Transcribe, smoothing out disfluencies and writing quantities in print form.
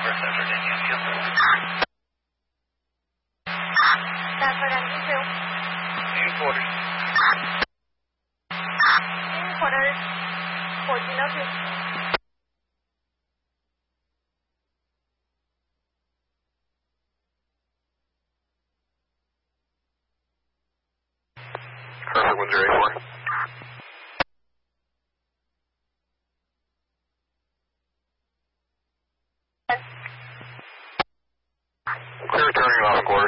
Stanford engine 2. Main quarters. Main quarters, 1402. Perfect, 1084. Clear turning off and quarter.